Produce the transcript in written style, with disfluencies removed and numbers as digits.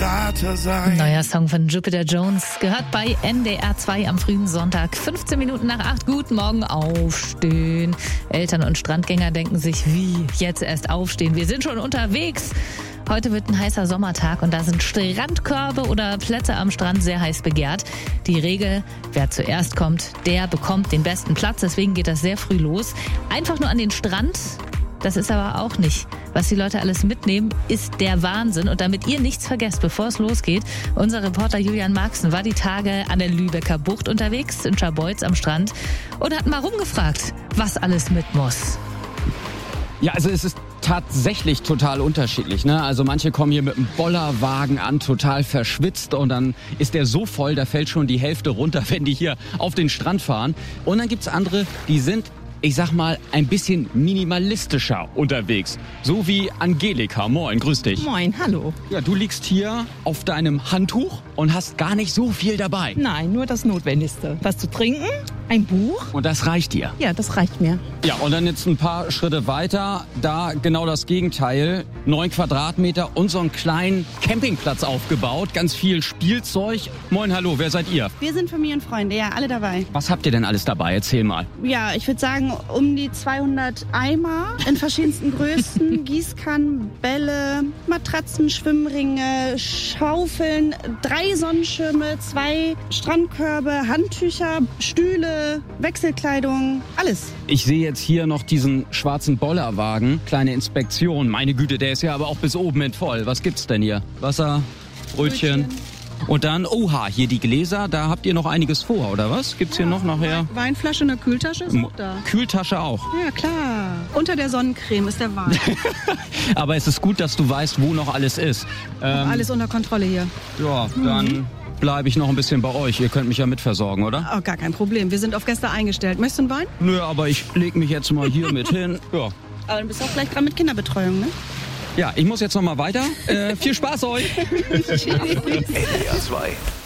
Krater sein. Neuer Song von Jupiter Jones gehört bei NDR 2 am frühen Sonntag. 15 Minuten nach 8. Guten Morgen, aufstehen. Eltern und Strandgänger denken sich, wie, jetzt erst aufstehen? Wir sind schon unterwegs. Heute wird ein heißer Sommertag und da sind Strandkörbe oder Plätze am Strand sehr heiß begehrt. Die Regel, wer zuerst kommt, der bekommt den besten Platz. Deswegen geht das sehr früh los. Einfach nur an den Strand, das ist aber auch nicht. Was die Leute alles mitnehmen, ist der Wahnsinn. Und damit ihr nichts vergesst, bevor es losgeht, unser Reporter Julian Marxen war die Tage an der Lübecker Bucht unterwegs, in Scharbeutz am Strand und hat mal rumgefragt, was alles mit muss. Ja, also es ist tatsächlich total unterschiedlich, ne? Also manche kommen hier mit einem Bollerwagen an, total verschwitzt und dann ist der so voll, da fällt schon die Hälfte runter, wenn die hier auf den Strand fahren. Und dann gibt's andere, die sind, ich sag mal, ein bisschen minimalistischer unterwegs. So wie Angelika. Moin, grüß dich. Moin, hallo. Ja, du liegst hier auf deinem Handtuch und hast gar nicht so viel dabei. Nein, nur das Notwendigste. Was zu trinken, ein Buch. Und das reicht dir? Ja, das reicht mir. Ja, und dann jetzt ein paar Schritte weiter, da genau das Gegenteil. 9 Quadratmeter und so einen kleinen Campingplatz aufgebaut, ganz viel Spielzeug. Moin, hallo, wer seid ihr? Wir sind Familienfreunde, ja, alle dabei. Was habt ihr denn alles dabei? Erzähl mal. Ja, ich würde sagen, um die 200 Eimer in verschiedensten Größen, Gießkannen, Bälle, Matratzen, Schwimmringe, Schaufeln, 3 Sonnenschirme, 2 Strandkörbe, Handtücher, Stühle, Wechselkleidung, alles. Ich sehe jetzt hier noch diesen schwarzen Bollerwagen. Kleine Inspektion. Meine Güte, der ist ja aber auch bis oben hin voll. Was gibt's denn hier? Wasser, Brötchen. Und dann, oha, hier die Gläser, da habt ihr noch einiges vor, oder was? Gibt's hier noch nachher? Weinflasche, eine Kühltasche ist auch da. Kühltasche auch. Ja, klar. Unter der Sonnencreme ist der Wein. Aber es ist gut, dass du weißt, wo noch alles ist. Alles unter Kontrolle hier. Ja, dann bleibe ich noch ein bisschen bei euch. Ihr könnt mich ja mitversorgen, oder? Oh, gar kein Problem. Wir sind auf Gäste eingestellt. Möchtest du einen Wein? Nö, aber ich leg mich jetzt mal hier mit hin. Ja. Aber du bist auch gleich dran mit Kinderbetreuung, ne? Ja, ich muss jetzt noch mal weiter. Viel Spaß euch. NDR 2.